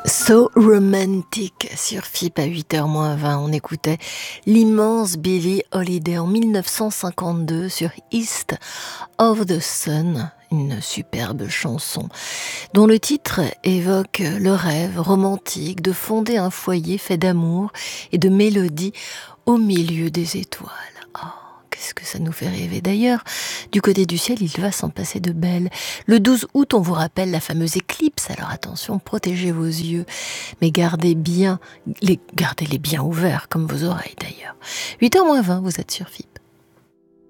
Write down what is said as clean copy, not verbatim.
So Romantic sur FIP à 8h-20. On écoutait l'immense Billie Holiday en 1952 sur East of the Sun, une superbe chanson dont le titre évoque le rêve romantique de fonder un foyer fait d'amour et de mélodies au milieu des étoiles. Oh, qu'est-ce que ça nous fait rêver. D'ailleurs, du côté du ciel, il va s'en passer de belles. Le 12 août, on vous rappelle la fameuse éclipse. Alors attention, protégez vos yeux, mais gardez-les bien ouverts, comme vos oreilles d'ailleurs. 8h-20, vous êtes sur FIP.